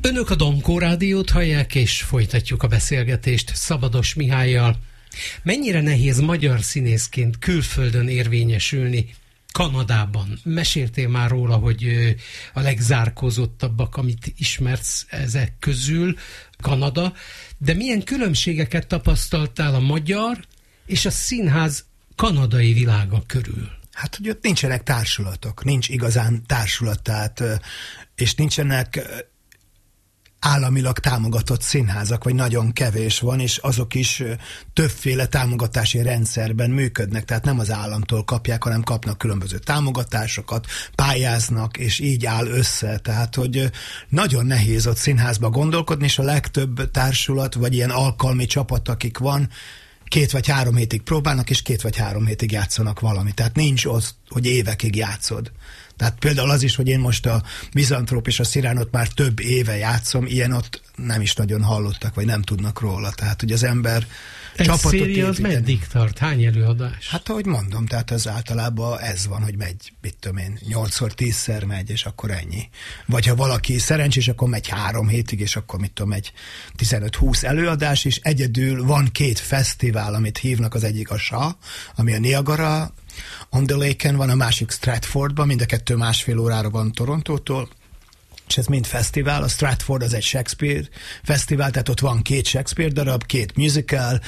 Önök a Domkó Rádiót hallják, és folytatjuk a beszélgetést Szabados Mihállyal. Mennyire nehéz magyar színészként külföldön érvényesülni Kanadában? Meséltél már róla, hogy a legzárkózottabbak, amit ismersz ezek közül, Kanada, de milyen különbségeket tapasztaltál a magyar és a színház kanadai világa körül? Hát, hogy ott nincsenek társulatok, nincs igazán társulat, tehát, és nincsenek államilag támogatott színházak, vagy nagyon kevés van, és azok is többféle támogatási rendszerben működnek, tehát nem az államtól kapják, hanem kapnak különböző támogatásokat, pályáznak, és így áll össze. Tehát, hogy nagyon nehéz ott színházba gondolkodni, és a legtöbb társulat, vagy ilyen alkalmi csapat, akik van, 2 vagy 3 hétig próbálnak, és 2 vagy 3 hétig játszanak valamit. Tehát nincs az, hogy évekig játszod. Tehát például az is, hogy én most a Mizantróp és a Sziránot már több éve játszom, ilyen ott nem is nagyon hallottak, vagy nem tudnak róla. Tehát, hogy az ember egy csapatot széria az meddig tart? Hány előadás? Hát, ahogy mondom, tehát ez általában ez van, hogy megy, mit tudom én, 8-10-szer megy, és akkor ennyi. Vagy ha valaki szerencsés, akkor megy 3 hétig, és akkor mit tudom, megy 15-20 előadás, és egyedül van 2 fesztivál, amit hívnak, az egyik a SHA, ami a Niagara on the Lake-en van, a másik Stratfordban, mind a 2 1,5 órára van Torontótól, és ez mind fesztivál. A Stratford az egy Shakespeare fesztivál, tehát ott van 2 Shakespeare darab, 2 musical,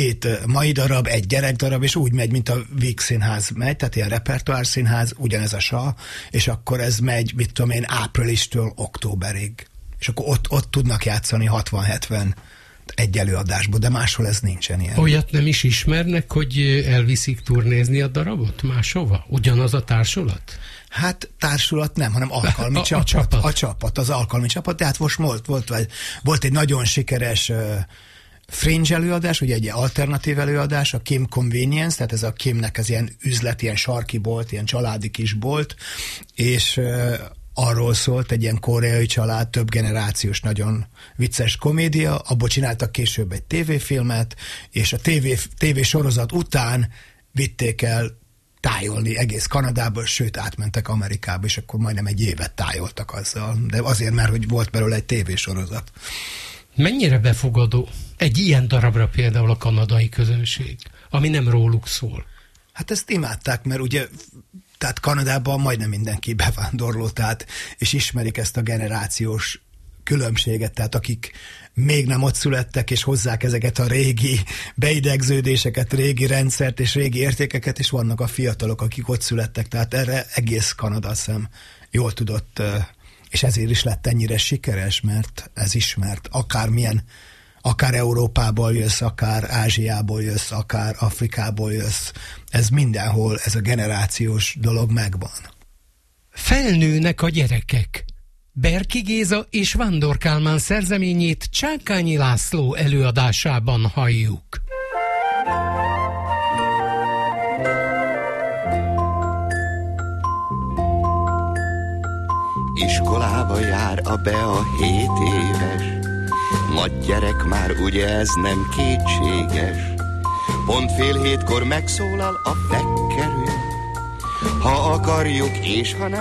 2 mai darab, 1 gyerekdarab, és úgy megy, mint a Víg Színház megy, tehát ilyen repertoár színház, ugyanez a SHA, és akkor ez megy, mit tudom én, áprilistől októberig. És akkor ott tudnak játszani 60-70 egy előadásból, de máshol ez nincsen ilyen. Olyat nem is ismernek, hogy elviszik turnézni a darabot máshova? Ugyanaz a társulat? Hát társulat nem, hanem alkalmi csapat. A csapat, az alkalmi csapat. Tehát most volt egy nagyon sikeres Fringe előadás, ugye egy alternatív előadás, a Kim Convenience, tehát ez a Kimnek az ilyen üzlet, ilyen sarki bolt, ilyen családi kis bolt, és arról szólt, egy ilyen koreai család, több generációs, nagyon vicces komédia, abból csináltak később egy tévéfilmet, és a tévésorozat után vitték el tájolni egész Kanadába, sőt átmentek Amerikába, és akkor majdnem egy évet tájoltak azzal, de azért már, hogy volt belőle egy tévésorozat. Mennyire befogadó egy ilyen darabra például a kanadai közönség, ami nem róluk szól? Hát ezt imádták, mert ugye tehát Kanadában majdnem mindenki bevándorló, tehát, és ismerik ezt a generációs különbséget, tehát akik még nem ott születtek, és hozzák ezeket a régi beidegződéseket, régi rendszert és régi értékeket, és vannak a fiatalok, akik ott születtek, tehát erre egész Kanada szem jól tudott, és ezért is lett ennyire sikeres, mert ez ismert, akár Európából jössz, akár Ázsiából jössz, akár Afrikából jössz, ez mindenhol, ez a generációs dolog megvan. Felnőnek a gyerekek. Berki Géza és Vándor Kálmán szerzeményét Csákányi László előadásában halljuk. Iskolába jár a Bea 7 éves, nagy gyerek már, ugye ez nem kétséges. Pont 6:30 megszólal a vekkerő, ha akarjuk és ha nem.